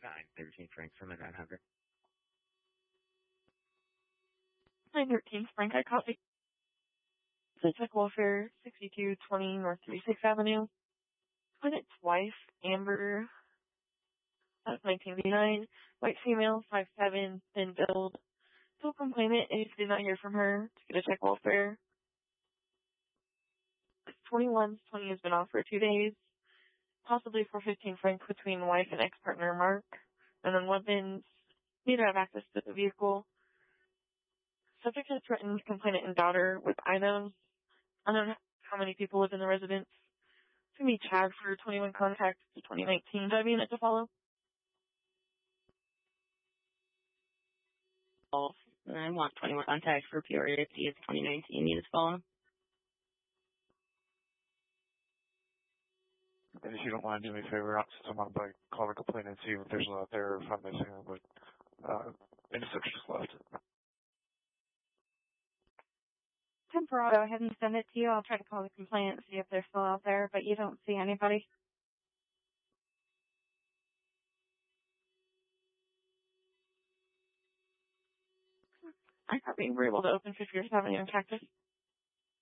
913 Frank from the 900. 913 Frank, I copy. Tech Welfare, 6220 North 36th Avenue. Client's wife, Amber, that's 1989. White female, 5'7", thin build. Full complainant, and if you did not hear from her, to get a check welfare. 2120 has been off for 2 days. Possibly for 15 francs between wife and ex-partner Mark. And then weapons. Neither have access to the vehicle. Subject has threatened complainant and daughter with items. I don't know how many people live in the residence. It's going to be Chad for 21 contacts to 2019. Do I have a unit to follow? I want 21 contacts for Peoria City. It's 2019. Units follow. And if you don't mind, do me a favor, since I'm on bike, call the complainant and see if there's a lot there, if I'm missing them, but interception just left. Temporal, go ahead and send it to you. I'll try to call the complainant and see if they're still out there, but you don't see anybody. I copy. We're able to open 50 or 7 in Cactus.